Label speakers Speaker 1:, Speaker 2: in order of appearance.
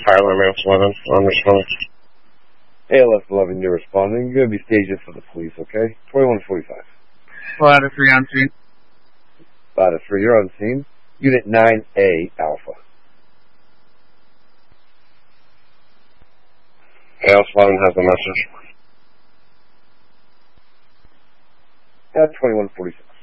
Speaker 1: pilot, ALS 11, I'm responding.
Speaker 2: ALS 11, you're responding. You're going to be staged for the police, okay? 2145.
Speaker 3: Ladder 3 on scene.
Speaker 2: Ladder 3, you're on scene. Unit 9A, Alpha.
Speaker 1: ALS 11 has a message.
Speaker 2: At 2146.